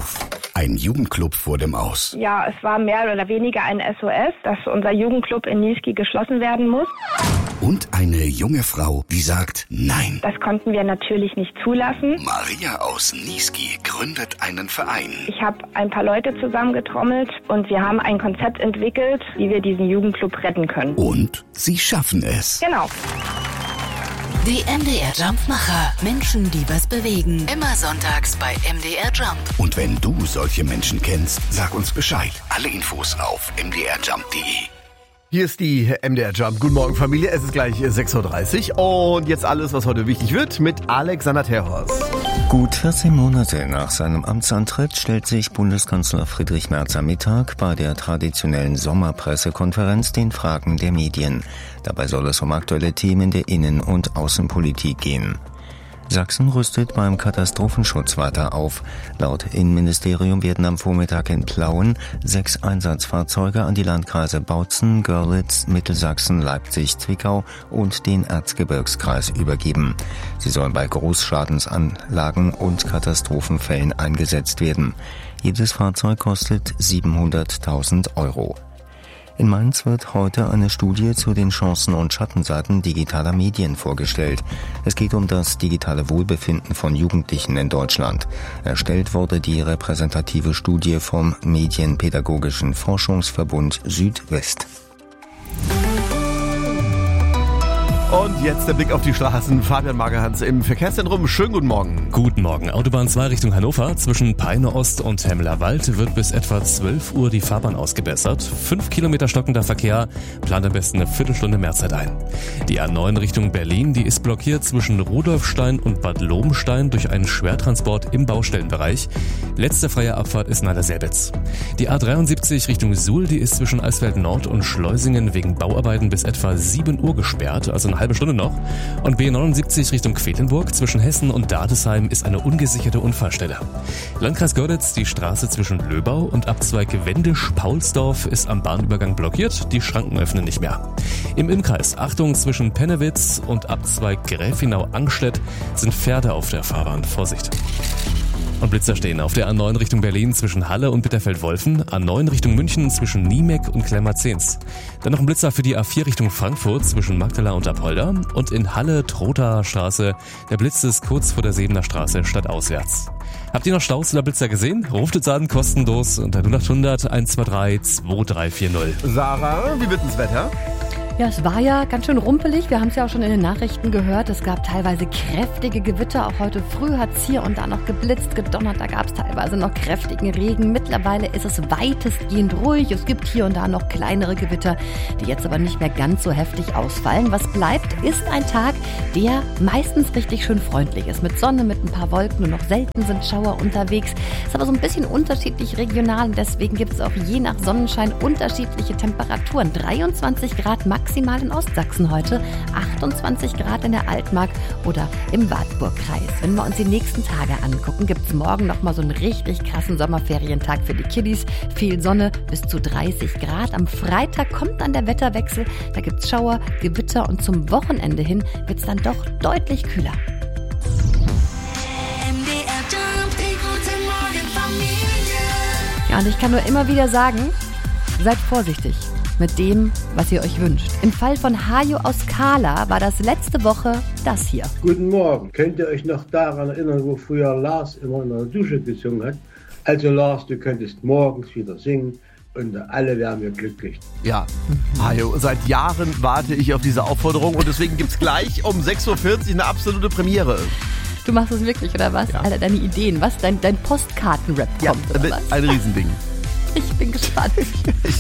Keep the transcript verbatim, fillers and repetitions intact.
Notruf. Ein Jugendclub vor dem Aus. Ja, es war mehr oder weniger ein S O S, dass unser Jugendclub in Niesky geschlossen werden muss. Und eine junge Frau, die sagt Nein. Das konnten wir natürlich nicht zulassen. Maria aus Niesky gründet einen Verein. Ich habe ein paar Leute zusammengetrommelt und wir haben ein Konzept entwickelt, wie wir diesen Jugendclub retten können. Und sie schaffen es. Genau. Die M D R Jump-Macher. Menschen, die was bewegen. Immer sonntags bei M D R Jump. Und wenn du solche Menschen kennst, sag uns Bescheid. Alle Infos auf m d r jump punkt d e. Hier ist die M D R Jump. Guten Morgen, Familie. Es ist gleich sechs Uhr dreißig. Und jetzt alles, was heute wichtig wird, mit Alexander Terhorst. Gut vierzehn Monate nach seinem Amtsantritt stellt sich Bundeskanzler Friedrich Merz am Mittag bei der traditionellen Sommerpressekonferenz den Fragen der Medien. Dabei soll es um aktuelle Themen der Innen- und Außenpolitik gehen. Sachsen rüstet beim Katastrophenschutz weiter auf. Laut Innenministerium werden am Vormittag in Plauen sechs Einsatzfahrzeuge an die Landkreise Bautzen, Görlitz, Mittelsachsen, Leipzig, Zwickau und den Erzgebirgskreis übergeben. Sie sollen bei Großschadensanlagen und Katastrophenfällen eingesetzt werden. Jedes Fahrzeug kostet siebenhunderttausend Euro. In Mainz wird heute eine Studie zu den Chancen und Schattenseiten digitaler Medien vorgestellt. Es geht um das digitale Wohlbefinden von Jugendlichen in Deutschland. Erstellt wurde die repräsentative Studie vom Medienpädagogischen Forschungsverbund Südwest. Und jetzt der Blick auf die Straßen. Fabian Magerhans im Verkehrszentrum. Schönen guten Morgen. Guten Morgen. Autobahn zwei Richtung Hannover. Zwischen Peine Ost und Hemmerwald wird bis etwa zwölf Uhr die Fahrbahn ausgebessert. Fünf Kilometer stockender Verkehr. Plant am besten eine Viertelstunde mehr Zeit ein. Die A neun Richtung Berlin, die ist blockiert zwischen Rudolfstein und Bad Lobenstein durch einen Schwertransport im Baustellenbereich. Letzte freie Abfahrt ist nahe der Selbitz. Die A dreiundsiebzig Richtung Suhl, die ist zwischen Eisfeld Nord und Schleusingen wegen Bauarbeiten bis etwa sieben Uhr gesperrt, also eine halbe Stunde noch. Und B neunundsiebzig Richtung Quedlinburg zwischen Hessen und Dadesheim ist eine ungesicherte Unfallstelle. Landkreis Görlitz, die Straße zwischen Löbau und Abzweig Wendisch-Paulsdorf ist am Bahnübergang blockiert, die Schranken öffnen nicht mehr. Im Innkreis, Achtung, zwischen Pennewitz und Abzweig Gräfenau-Angstedt sind Pferde auf der Fahrbahn. Vorsicht. Und Blitzer stehen auf der A neun Richtung Berlin zwischen Halle und Bitterfeld-Wolfen, A neun Richtung München zwischen Niemeck und Klemmerzens. Dann noch ein Blitzer für die A vier Richtung Frankfurt zwischen Magdala und Apolda und in Halle Trotha Straße. Der Blitz ist kurz vor der Sebener Straße stadtauswärts. Habt ihr noch Staus oder Blitzer gesehen? Ruft uns an, kostenlos unter null acht hundert eins zwei drei zwei drei vier null. Sarah, wie wird das Wetter? Ja, es war ja ganz schön rumpelig. Wir haben es ja auch schon in den Nachrichten gehört. Es gab teilweise kräftige Gewitter. Auch heute früh hat es hier und da noch geblitzt, gedonnert. Da gab es teilweise noch kräftigen Regen. Mittlerweile ist es weitestgehend ruhig. Es gibt hier und da noch kleinere Gewitter, die jetzt aber nicht mehr ganz so heftig ausfallen. Was bleibt, ist ein Tag, der meistens richtig schön freundlich ist. Mit Sonne, mit ein paar Wolken. Nur noch selten sind Schauer unterwegs. Ist aber so ein bisschen unterschiedlich regional. Und deswegen gibt es auch je nach Sonnenschein unterschiedliche Temperaturen. dreiundzwanzig Grad maximal in Ostsachsen heute, achtundzwanzig Grad in der Altmark oder im Wartburgkreis. Wenn wir uns die nächsten Tage angucken, gibt es morgen nochmal so einen richtig krassen Sommerferientag für die Kiddies. Viel Sonne, bis zu dreißig Grad. Am Freitag kommt dann der Wetterwechsel. Da gibt es Schauer, Gewitter und zum Wochenende hin wird es dann doch deutlich kühler. Ja, und ich kann nur immer wieder sagen, seid vorsichtig mit dem, was ihr euch wünscht. Im Fall von Hajo aus Kala war das letzte Woche das hier. Guten Morgen. Könnt ihr euch noch daran erinnern, wo früher Lars immer in der Dusche gesungen hat? Also Lars, du könntest morgens wieder singen und alle wären wir glücklich. Ja, Hajo, seit Jahren warte ich auf diese Aufforderung und deswegen gibt's gleich um sechs Uhr vierzig eine absolute Premiere. Du machst es wirklich, oder was? Ja. Alter, deine Ideen, was? Dein, dein Postkarten-Rap kommt, ja, oder was? Ein Riesending. Ich bin gespannt. Ich